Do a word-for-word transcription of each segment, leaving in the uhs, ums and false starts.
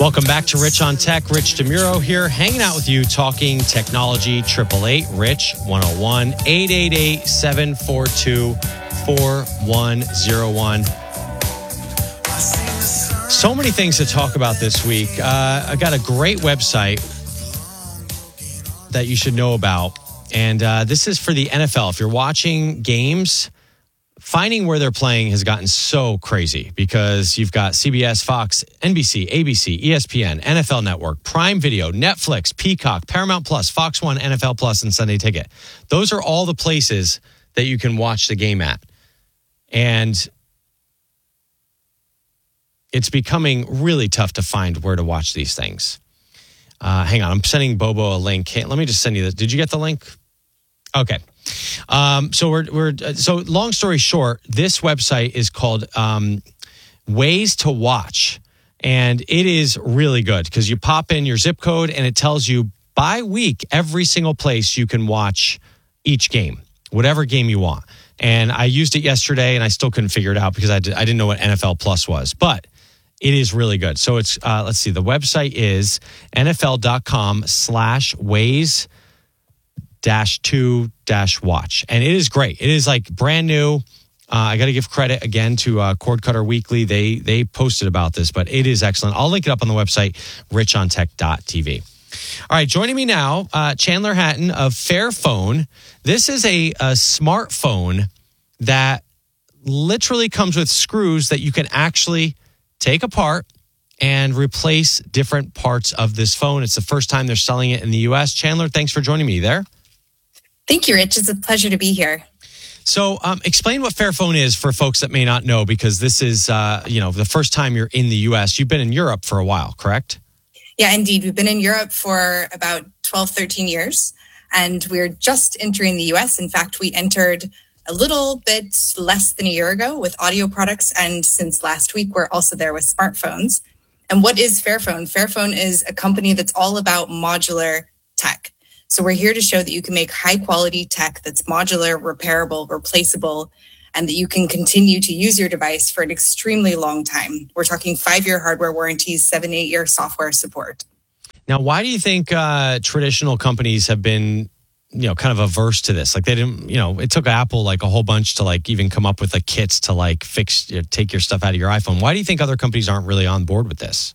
Welcome back to Rich on Tech. Rich DeMuro here, hanging out with you, talking technology. eight eight eight, Rich, one oh one, eight eight eight, seven four two, four one oh one. So many things to talk about this week. Uh, I got a great website that you should know about. And uh, this is for the N F L. If you're watching games, finding where they're playing has gotten so crazy because you've got C B S, Fox, N B C, A B C, E S P N, N F L Network, Prime Video, Netflix, Peacock, Paramount Plus, Fox One, N F L Plus, and Sunday Ticket. Those are all the places that you can watch the game at. And it's becoming really tough to find where to watch these things. Uh, hang on, I'm sending Bobo a link. Hey, let me just send you this. Did you get the link? Okay. Um, so we're we're so long story short, this website is called um, Ways to Watch, and it is really good because you pop in your zip code and it tells you by week every single place you can watch each game, whatever game you want. And I used it yesterday and I still couldn't figure it out because I, did, I didn't know what N F L Plus was, but it is really good. So it's uh, let's see, the website is nfl.com slash ways dash two dash watch. And it is great. It is like brand new. Uh, I got to give credit again to uh, Cord Cutter Weekly. They they posted about this, but it is excellent. I'll link it up on the website, rich on tech dot t v. All right, joining me now, uh, Chandler Hatton of Fairphone. This is a, a smartphone that literally comes with screws that you can actually take apart and replace different parts of this phone. It's the first time they're selling it in the U S. Chandler, thanks for joining me there. Thank you, Rich. It's a pleasure to be here. So um, explain what Fairphone is for folks that may not know, because this is, uh, you know, the first time you're in the U S. You've been in Europe for a while, correct? Yeah, indeed. We've been in Europe for about twelve, thirteen years, and we're just entering the U S. In fact, we entered a little bit less than a year ago with audio products, and since last week, we're also there with smartphones. And what is Fairphone? Fairphone is a company that's all about modular tech. So we're here to show that you can make high quality tech that's modular, repairable, replaceable, and that you can continue to use your device for an extremely long time. We're talking five-year hardware warranties, seven, eight-year software support. Now, why do you think uh, traditional companies have been, you know, kind of averse to this? Like they didn't, you know, it took Apple like a whole bunch to like even come up with like kits to like fix, you know, take your stuff out of your iPhone. Why do you think other companies aren't really on board with this?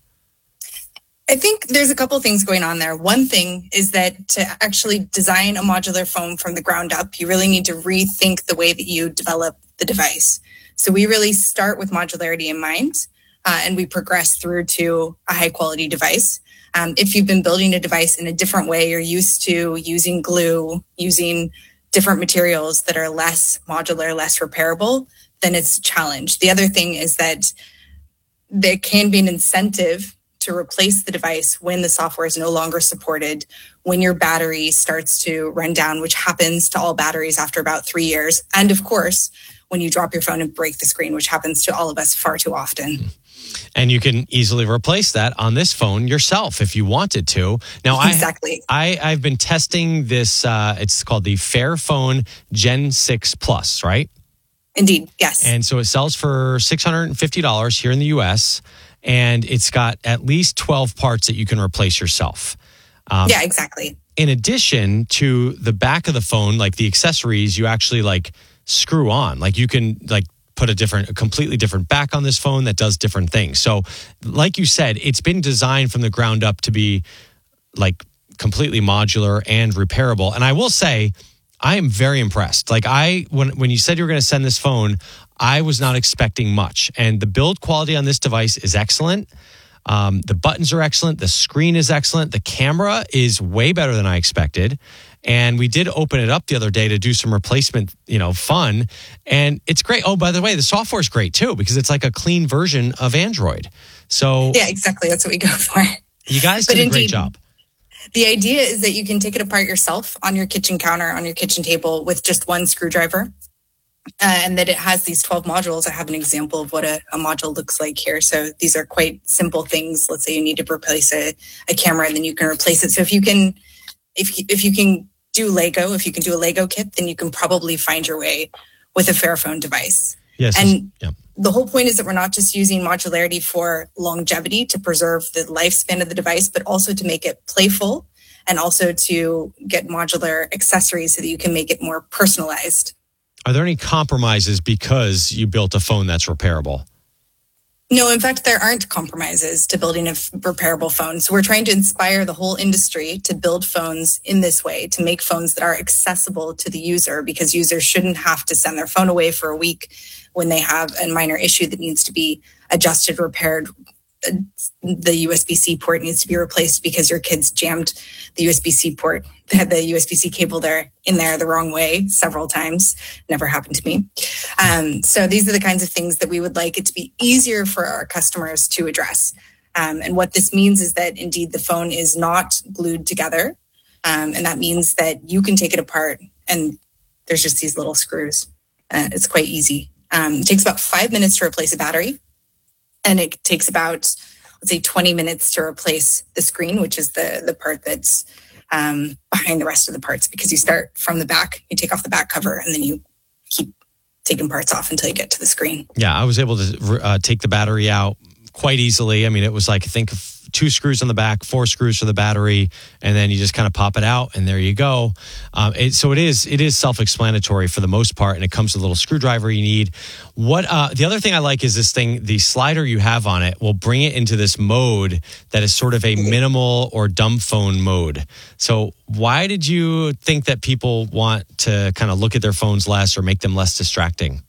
I think there's a couple things going on there. One thing is that to actually design a modular phone from the ground up, you really need to rethink the way that you develop the device. So we really start with modularity in mind, uh, and we progress through to a high quality device. Um, if you've been building a device in a different way, you're used to using glue, using different materials that are less modular, less repairable, then it's a challenge. The other thing is that there can be an incentive to replace the device when the software is no longer supported, when your battery starts to run down, which happens to all batteries after about three years. And of course, when you drop your phone and break the screen, which happens to all of us far too often. And you can easily replace that on this phone yourself if you wanted to. Now, exactly. I, I, I've been testing this. Uh, it's called the Fairphone Gen six Plus, right? Indeed, yes. And so it sells for six hundred fifty dollars here in the U S, and it's got at least twelve parts that you can replace yourself. Um, yeah, exactly. In addition to the back of the phone, like the accessories, you actually like screw on. Like you can like put a different, a completely different back on this phone that does different things. So like you said, it's been designed from the ground up to be like completely modular and repairable. And I will say, I am very impressed. Like I, when, when you said you were going to send this phone, I was not expecting much. And the build quality on this device is excellent. Um, the buttons are excellent. The screen is excellent. The camera is way better than I expected. And we did open it up the other day to do some replacement, you know, fun. And it's great. Oh, by the way, the software is great too, because it's like a clean version of Android. So yeah, exactly. That's what we go for. You guys did but a indeed, great job. The idea is that you can take it apart yourself on your kitchen counter, on your kitchen table with just one screwdriver. Uh, and that it has these twelve modules. I have an example of what a, a module looks like here. So these are quite simple things. Let's say you need to replace a, a camera and then you can replace it. So if you can, if, if you can do Lego, if you can do a Lego kit, then you can probably find your way with a Fairphone device. Yes. And yeah. the whole point is that we're not just using modularity for longevity to preserve the lifespan of the device, but also to make it playful and also to get modular accessories so that you can make it more personalized. Are there any compromises because you built a phone that's repairable? No, in fact, there aren't compromises to building a f- repairable phone. So we're trying to inspire the whole industry to build phones in this way, to make phones that are accessible to the user, because users shouldn't have to send their phone away for a week when they have a minor issue that needs to be adjusted, repaired. The U S B-C port needs to be replaced because your kids jammed the U S B-C port, had the U S B-C cable there in there the wrong way several times. Never happened to me. Um, so these are the kinds of things that we would like it to be easier for our customers to address. Um, and what this means is that indeed the phone is not glued together. Um, and that means that you can take it apart and there's just these little screws. Uh, it's quite easy. Um, it takes about five minutes to replace a battery. And it takes about, let's say, twenty minutes to replace the screen, which is the, the part that's um, behind the rest of the parts, because you start from the back, you take off the back cover, and then you keep taking parts off until you get to the screen. Yeah, I was able to uh, take the battery out quite easily. I mean, it was like, I think two screws on the back, four screws for the battery, and then you just kind of pop it out, and there you go. Um, it, so it is it is self-explanatory for the most part, and it comes with a little screwdriver you need. What uh, the other thing I like is this thing, the slider you have on it will bring it into this mode that is sort of a minimal or dumb phone mode. So why did you think that people want to kind of look at their phones less or make them less distracting?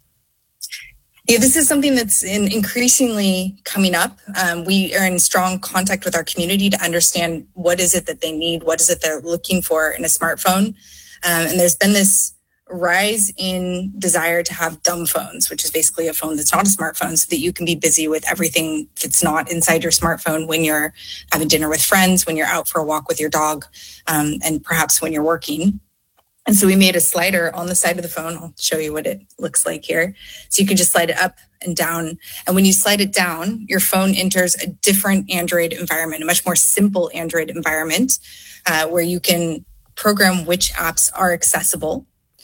Yeah, this is something that's in increasingly coming up. Um, we are in strong contact with our community to understand what is it that they need, what is it they're looking for in a smartphone. Um, and there's been this rise in desire to have dumb phones, which is basically a phone that's not a smartphone, so that you can be busy with everything that's not inside your smartphone when you're having dinner with friends, when you're out for a walk with your dog, um, and perhaps when you're working. And so we made a slider on the side of the phone. I'll show you what it looks like here. So you can just slide it up and down. And when you slide it down, your phone enters a different Android environment, a much more simple Android environment, uh, where you can program which apps are accessible.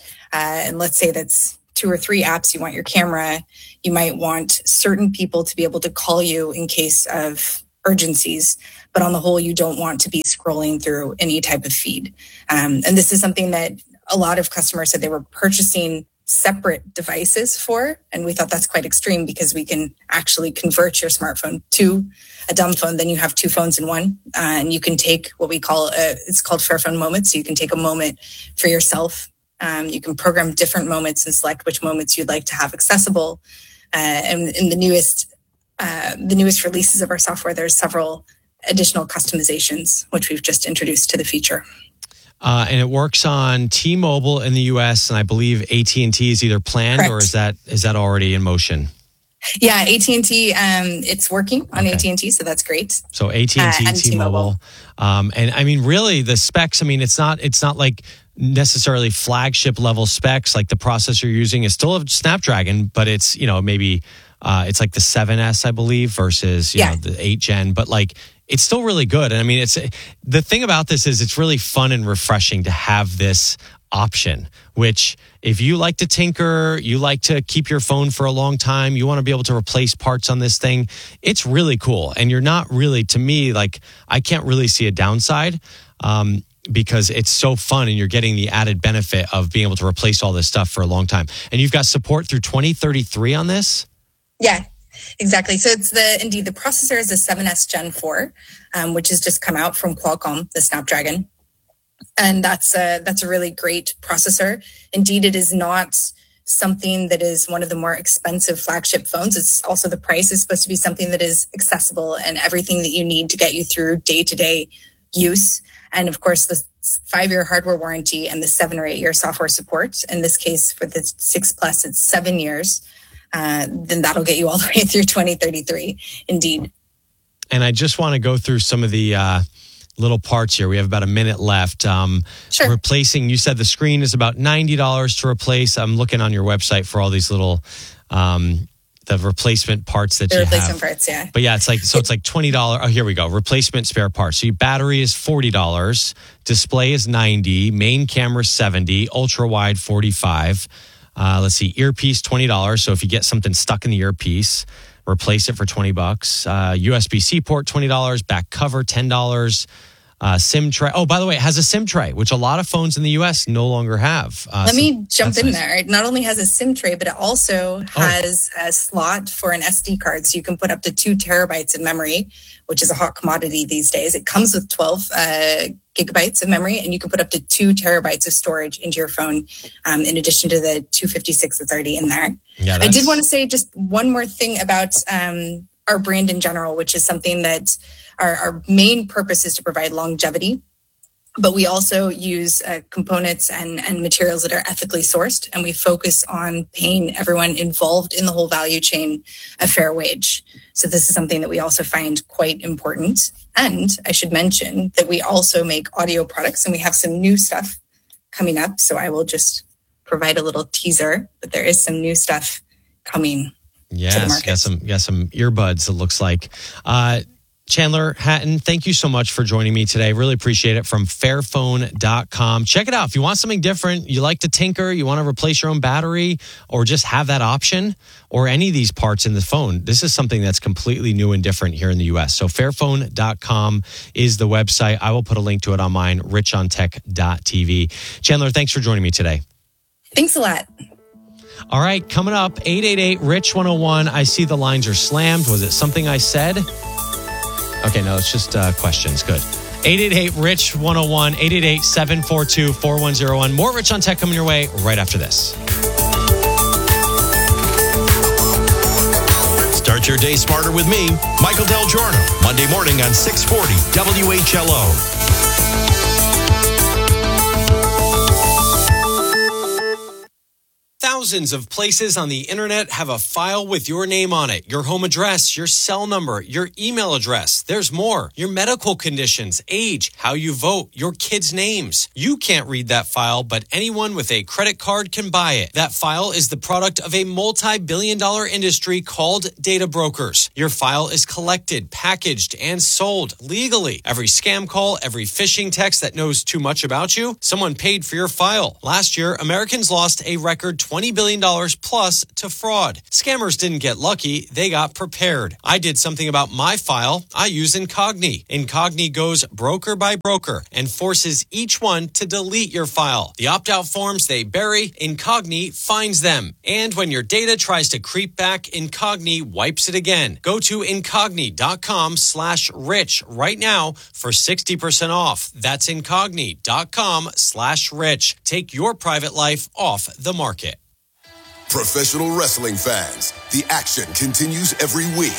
Uh, and let's say that's two or three apps. You want your camera. You might want certain people to be able to call you in case of urgencies, but on the whole, you don't want to be scrolling through any type of feed. Um, and this is something that a lot of customers said they were purchasing separate devices for. And we thought that's quite extreme, because we can actually convert your smartphone to a dumb phone. Then you have two phones in one, uh, and you can take what we call, a, it's called Fairphone Moments. So you can take a moment for yourself. Um, you can program different moments and select which moments you'd like to have accessible. Uh, and in the newest, uh, the newest releases of our software, there's several additional customizations, which we've just introduced to the feature. Uh, and it works on T-Mobile in the U S, and I believe A T and T is either planned Correct. or is that is that already in motion? Yeah, A T and T, um, it's working on okay. A T and T, so that's great. So A T and T, uh, and T-Mobile. T-Mobile. Um, and I mean, really, the specs, I mean, it's not it's not like necessarily flagship level specs. Like the processor you're using is still a Snapdragon, but it's, you know, maybe uh, it's like the seven S, I believe, versus, you yeah. know, the eight Gen. But like, it's still really good. And I mean, it's the thing about this is it's really fun and refreshing to have this option, which if you like to tinker, you like to keep your phone for a long time, you want to be able to replace parts on this thing, it's really cool. And you're not really, to me, like, I can't really see a downside um, because it's so fun and you're getting the added benefit of being able to replace all this stuff for a long time. And you've got support through twenty thirty-three on this? Yeah. Exactly. So it's the, indeed, the processor is the seven S Gen four, um, which has just come out from Qualcomm, the Snapdragon. And that's a, that's a really great processor. Indeed, it is not something that is one of the more expensive flagship phones. It's also, the price is supposed to be something that is accessible and everything that you need to get you through day-to-day use. And of course, the five-year hardware warranty and the seven or eight-year software support. In this case, for the six Plus, it's seven years. Uh, then that'll get you all the way through twenty thirty-three, indeed. And I just want to go through some of the uh, little parts here. We have about a minute left. Um, sure. Replacing, you said the screen is about ninety dollars to replace. I'm looking on your website for all these little, um, the replacement parts that the you replacement have. parts, yeah. But yeah, it's like, so it's like twenty dollars. Oh, here we go. Replacement spare parts. So your battery is forty dollars. Display is ninety dollars. Main camera seventy dollars. Ultra wide forty-five dollars. Uh, let's see, earpiece, twenty dollars. So if you get something stuck in the earpiece, replace it for twenty bucks. Uh, U S B-C port, twenty dollars. Back cover, ten dollars. Uh, SIM tray. Oh, by the way, it has a SIM tray, which a lot of phones in the U S no longer have. Uh, Let so me jump in nice. there. It not only has a SIM tray, but it also has oh. a slot for an S D card. So you can put up to two terabytes of memory, which is a hot commodity these days. It comes with twelve uh, gigabytes of memory, and you can put up to two terabytes of storage into your phone, um, in addition to the two fifty-six that's already in there. Yeah, I did want to say just one more thing about um, our brand in general, which is something that Our, our main purpose is to provide longevity, but we also use uh, components and, and materials that are ethically sourced, and we focus on paying everyone involved in the whole value chain a fair wage. So this is something that we also find quite important. And I should mention that we also make audio products, and we have some new stuff coming up. So I will just provide a little teaser, but there is some new stuff coming. Yes, got some, got some earbuds, it looks like. Uh, Chandler Hatton, thank you so much for joining me today. Really appreciate it. From fairphone dot com. Check it out. If you want something different, you like to tinker, you want to replace your own battery, or just have that option, or any of these parts in the phone, this is something that's completely new and different here in the U S. So fairphone dot com is the website. I will put a link to it on mine, rich on tech dot t v. Chandler, thanks for joining me today. Thanks a lot. All right, coming up, eight eight eight, rich one oh one. I see the lines are slammed. Was it something I said? Okay, no, it's just uh, questions. Good. eight eight eight, rich one oh one, eight eight eight, seven four two, four one oh one. More Rich on Tech coming your way right after this. Start your day smarter with me, Michael Del Giorno, Monday morning on six forty W H L O. Thousands of places on the internet have a file with your name on it, your home address, your cell number, your email address. There's more. Your medical conditions, age, how you vote, your kids' names. You can't read that file, but anyone with a credit card can buy it. That file is the product of a multi-billion dollar industry called data brokers. Your file is collected, packaged, and sold legally. Every scam call, every phishing text that knows too much about you, someone paid for your file. Last year, Americans lost a record twenty billion dollars plus to fraud. Scammers didn't get lucky, they got prepared. I did something about my file. I use Incogni. Incogni goes broker by broker and forces each one to delete your file. The opt-out forms they bury, Incogni finds them. And when your data tries to creep back, Incogni wipes it again. Go to incogni.com slash rich right now for sixty percent off. That's incogni.com slash rich. Take your private life off the market. Professional wrestling fans, the action continues every week.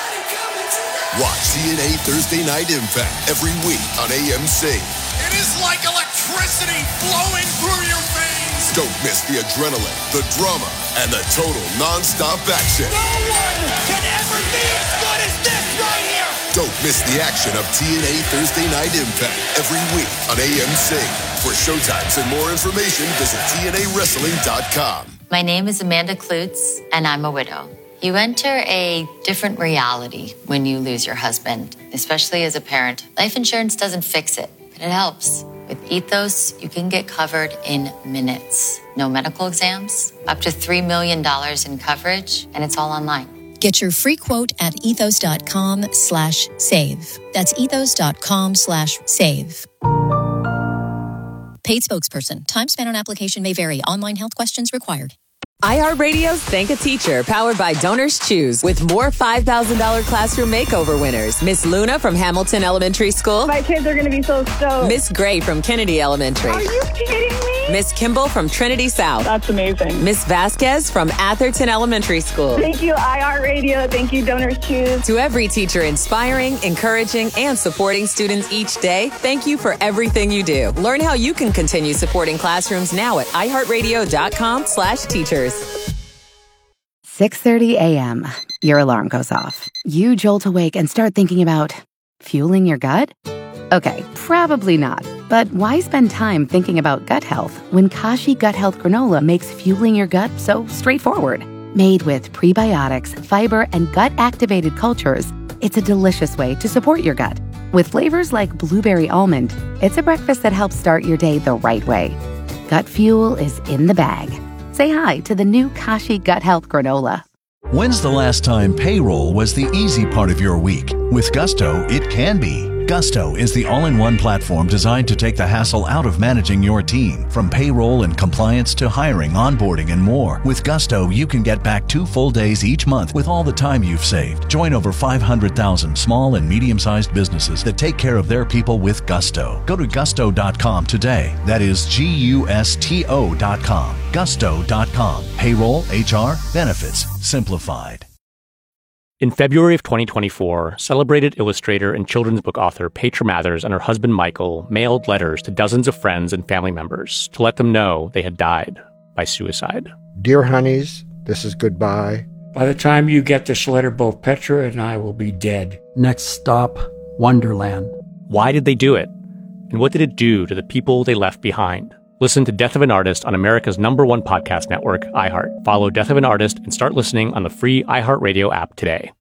Watch T N A Thursday Night Impact every week on A M C. It is like electricity flowing through your veins. Don't miss the adrenaline, the drama, and the total non-stop action. No one can ever be as good as this right here. Don't miss the action of T N A Thursday Night Impact every week on A M C. For showtimes and more information, visit T N A wrestling dot com. My name is Amanda Klutz, and I'm a widow. You enter a different reality when you lose your husband, especially as a parent. Life insurance doesn't fix it, but it helps. With Ethos, you can get covered in minutes. No medical exams, up to three million dollars in coverage, and it's all online. Get your free quote at ethos.com slash save. That's ethos.com slash save. Paid spokesperson. Time spent on application may vary. Online health questions required. iHeartRadio's Thank a Teacher, powered by Donors Choose, with more five thousand dollars classroom makeover winners. Miss Luna from Hamilton Elementary School. My kids are going to be so stoked. Miss Gray from Kennedy Elementary. Are you kidding me? Miss Kimball from Trinity South. That's amazing. Miss Vasquez from Atherton Elementary School. Thank you, iHeartRadio. Thank you, Donors Choose. To every teacher inspiring, encouraging, and supporting students each day, thank you for everything you do. Learn how you can continue supporting classrooms now at iHeartRadio.com slash teachers. six thirty a.m. Your alarm goes off. You jolt awake and start thinking about fueling your gut? Okay, probably not. But why spend time thinking about gut health when Kashi Gut Health Granola makes fueling your gut so straightforward? Made with prebiotics, fiber, and gut-activated cultures, it's a delicious way to support your gut. With flavors like blueberry almond, it's a breakfast that helps start your day the right way. Gut fuel is in the bag. Say hi to the new Kashi Gut Health Granola. When's the last time payroll was the easy part of your week? With Gusto, it can be. Gusto is the all-in-one platform designed to take the hassle out of managing your team. From payroll and compliance to hiring, onboarding, and more. With Gusto, you can get back two full days each month with all the time you've saved. Join over five hundred thousand small and medium-sized businesses that take care of their people with Gusto. Go to gusto dot com today. That is G U S T O dot com. gusto dot com. Payroll, H R, benefits, simplified. In February of twenty twenty-four, celebrated illustrator and children's book author Petra Mathers and her husband Michael mailed letters to dozens of friends and family members to let them know they had died by suicide. Dear honeys, this is goodbye. By the time you get this letter, both Petra and I will be dead. Next stop, Wonderland. Why did they do it? And what did it do to the people they left behind? Listen to Death of an Artist on America's number one podcast network, iHeart. Follow Death of an Artist and start listening on the free iHeartRadio app today.